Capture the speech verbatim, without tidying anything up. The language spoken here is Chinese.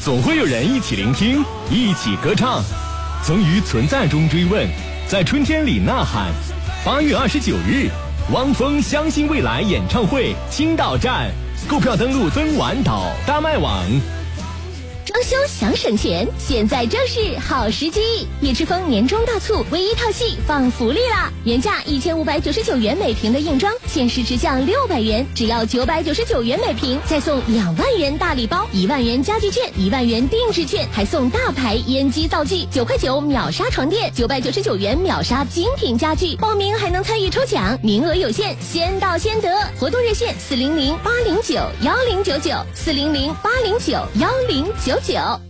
总会有人一起聆听，一起歌唱，曾于存在中追问，在春天里呐喊。八月二十九日，汪峰相信未来演唱会青岛站，购票登录曾玩岛大麦网。 装修想省钱，现在正是好时机！叶之峰年终大促，唯一套系放福利啦！原价一千五百九十九元每平的硬装，限时直降六百元，只要九百九十九元每平，再送两万元大礼包，一万元家具券，一万元定制券，还送大牌烟机灶具，九块九秒杀床垫，九百九十九元秒杀精品家具。报名还能参与抽奖，名额有限，先到先得。活动热线四零零八零九幺零九九，四零零八零九幺零九九。